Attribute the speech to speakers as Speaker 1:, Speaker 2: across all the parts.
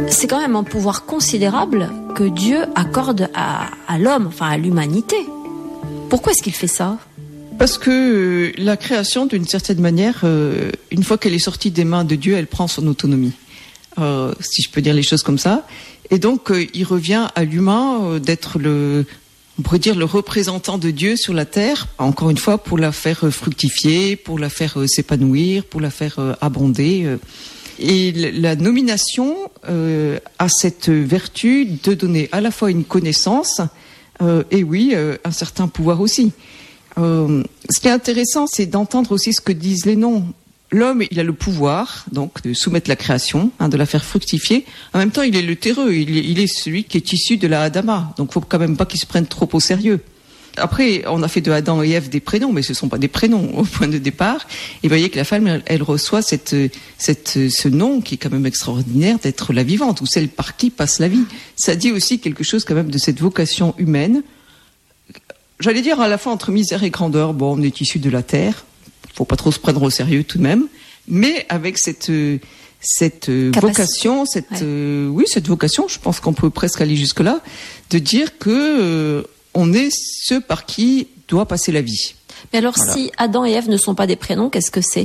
Speaker 1: C'est quand même un pouvoir considérable que Dieu accorde à l'homme, enfin à l'humanité. Pourquoi est-ce qu'il fait ça ?
Speaker 2: Parce que la création, d'une certaine manière, une fois qu'elle est sortie des mains de Dieu, elle prend son autonomie. Si je peux dire les choses comme ça. Et donc, il revient à l'humain d'être on pourrait dire le représentant de Dieu sur la terre, encore une fois, pour la faire fructifier, pour la faire s'épanouir, pour la faire abonder. Et la nomination a cette vertu de donner à la fois une connaissance et oui, un certain pouvoir aussi. Ce qui est intéressant, c'est d'entendre aussi ce que disent les noms. L'homme, il a le pouvoir, donc, de soumettre la création, de la faire fructifier. En même temps, il est le terreux, il est celui qui est issu de la Adama. Donc, faut quand même pas qu'il se prenne trop au sérieux. Après, on a fait de Adam et Ève des prénoms, mais ce sont pas des prénoms au point de départ. Et vous voyez que la femme, elle reçoit ce nom qui est quand même extraordinaire d'être la vivante, ou celle par qui passe la vie. Ça dit aussi quelque chose quand même de cette vocation humaine. J'allais dire à la fois entre misère et grandeur. Bon, on est issu de la terre. Faut pas trop se prendre au sérieux tout de même, mais avec cette vocation, cette vocation, je pense qu'on peut presque aller jusque là, de dire que on est ce par qui doit passer la vie.
Speaker 1: Mais alors, voilà. Si Adam et Ève ne sont pas des prénoms, qu'est-ce que c'est ?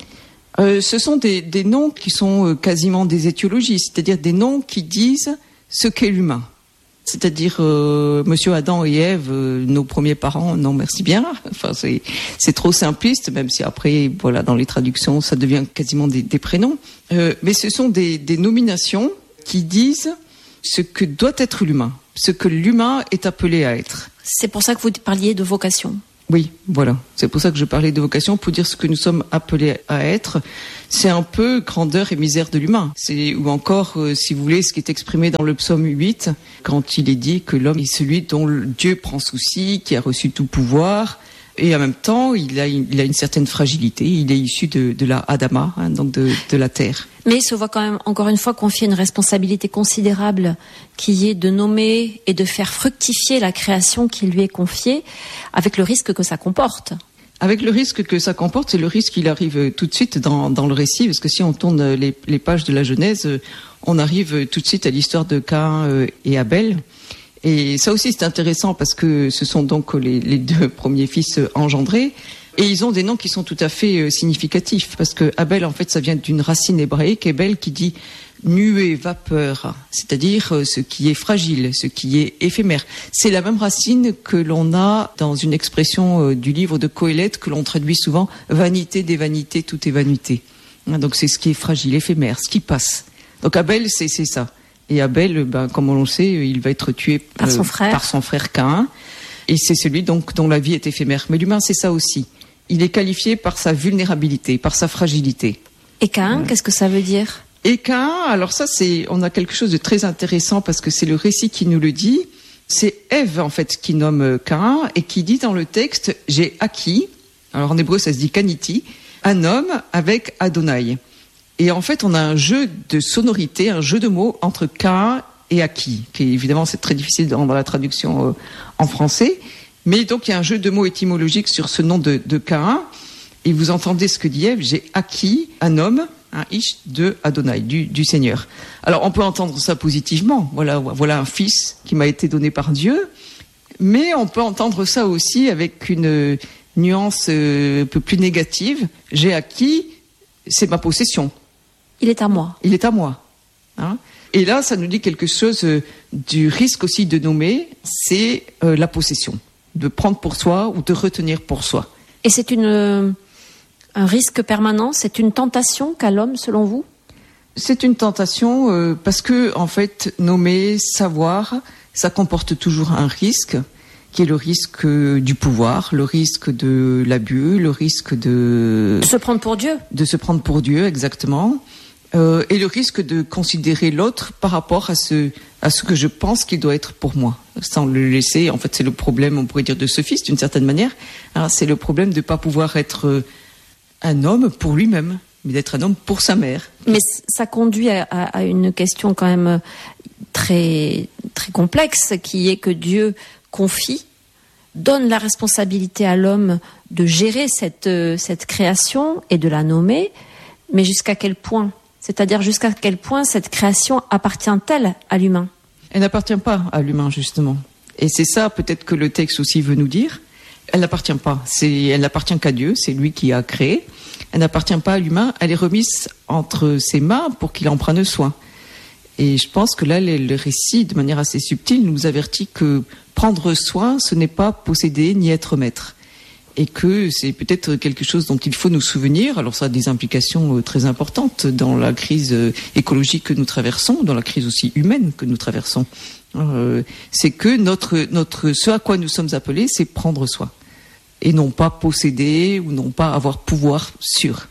Speaker 2: Ce sont des noms qui sont quasiment des étiologies, c'est-à-dire des noms qui disent ce qu'est l'humain. C'est-à-dire Monsieur Adam et Ève, nos premiers parents, non merci bien. Enfin c'est trop simpliste, même si après voilà dans les traductions ça devient quasiment des prénoms. Mais ce sont des nominations qui disent ce que doit être l'humain, ce que l'humain est appelé à être.
Speaker 1: C'est pour ça que vous parliez de vocation.
Speaker 2: Oui, voilà. C'est pour ça que je parlais de vocation, pour dire ce que nous sommes appelés à être. C'est un peu grandeur et misère de l'humain. Ou encore, si vous voulez, ce qui est exprimé dans le psaume 8, quand il est dit que l'homme est celui dont Dieu prend souci, qui a reçu tout pouvoir, et en même temps, il a une certaine fragilité. Il est issu de la Adama, donc de la terre.
Speaker 1: Mais il se voit quand même, encore une fois, confier une responsabilité considérable qui est de nommer et de faire fructifier la création qui lui est confiée, avec le risque que ça comporte.
Speaker 2: Avec le risque que ça comporte, c'est le risque qu'il arrive tout de suite dans le récit, parce que si on tourne les pages de la Genèse, on arrive tout de suite à l'histoire de Caïn et Abel. Et ça aussi c'est intéressant parce que ce sont donc les deux premiers fils engendrés. Et ils ont des noms qui sont tout à fait significatifs, parce que Abel, en fait, ça vient d'une racine hébraïque, Ebel, qui dit nuée, vapeur, c'est-à-dire ce qui est fragile, ce qui est éphémère. C'est la même racine que l'on a dans une expression du livre de Qoéleth, que l'on traduit souvent vanité des vanités, tout est vanité. Donc c'est ce qui est fragile, éphémère, ce qui passe. Donc Abel, c'est ça. Et Abel, comme on le sait, il va être tué
Speaker 1: par son
Speaker 2: frère Caïn. Et c'est celui donc dont la vie est éphémère. Mais l'humain, c'est ça aussi. Il est qualifié par sa vulnérabilité, par sa fragilité.
Speaker 1: Et Caïn, qu'est-ce que ça veut dire ?
Speaker 2: Et Caïn, alors ça, on a quelque chose de très intéressant parce que c'est le récit qui nous le dit. C'est Ève, en fait, qui nomme Caïn et qui dit dans le texte, j'ai acquis, alors en hébreu, ça se dit kaniti, un homme avec Adonai. Et en fait, on a un jeu de sonorité, un jeu de mots entre Caïn et acquis, qui évidemment, c'est très difficile dans la traduction en français. Mais donc, il y a un jeu de mots étymologiques sur ce nom de Caïn. Et vous entendez ce que dit Ève, j'ai acquis un homme, un ish de Adonai, du Seigneur. Alors, on peut entendre ça positivement. Voilà un fils qui m'a été donné par Dieu. Mais on peut entendre ça aussi avec une nuance un peu plus négative. J'ai acquis, c'est ma possession.
Speaker 1: Il est à moi.
Speaker 2: Il est à moi. Et là, ça nous dit quelque chose du risque aussi de nommer, c'est la possession. De prendre pour soi ou de retenir pour soi.
Speaker 1: Et c'est un risque permanent, c'est une tentation qu'a l'homme, selon vous ?
Speaker 2: C'est une tentation parce que, en fait, nommer, savoir, ça comporte toujours un risque, qui est le risque du pouvoir, le risque de l'abus, le risque de
Speaker 1: se prendre pour Dieu.
Speaker 2: De se prendre pour Dieu, exactement. Et le risque de considérer l'autre par rapport à ce que je pense qu'il doit être pour moi, sans le laisser. En fait, c'est le problème, on pourrait dire, de ce fils, d'une certaine manière. Alors, c'est le problème de ne pas pouvoir être un homme pour lui-même, mais d'être un homme pour sa mère.
Speaker 1: Mais ça conduit à une question quand même très, très complexe, qui est que Dieu donne la responsabilité à l'homme de gérer cette création et de la nommer, mais jusqu'à quel point ? C'est-à-dire jusqu'à quel point cette création appartient-elle à l'humain?
Speaker 2: Elle n'appartient pas à l'humain, justement. Et c'est ça peut-être que le texte aussi veut nous dire. Elle n'appartient pas. Elle n'appartient qu'à Dieu, c'est lui qui a créé. Elle n'appartient pas à l'humain, elle est remise entre ses mains pour qu'il en prenne soin. Et je pense que là, le récit, de manière assez subtile, nous avertit que prendre soin, ce n'est pas posséder ni être maître. Et que c'est peut-être quelque chose dont il faut nous souvenir. Alors ça a des implications très importantes dans la crise écologique que nous traversons, dans la crise aussi humaine que nous traversons. C'est que ce à quoi nous sommes appelés, c'est prendre soin. Et non pas posséder ou non pas avoir pouvoir sur.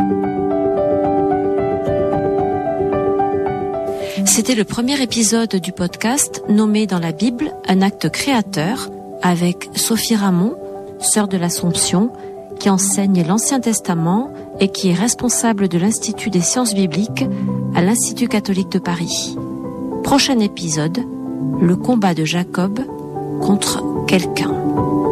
Speaker 1: C'était le premier épisode du podcast nommé dans la Bible un acte créateur avec Sophie Ramon, sœur de l'Assomption, qui enseigne l'Ancien Testament et qui est responsable de l'Institut des sciences bibliques à l'Institut catholique de Paris. Prochain épisode, le combat de Jacob contre quelqu'un.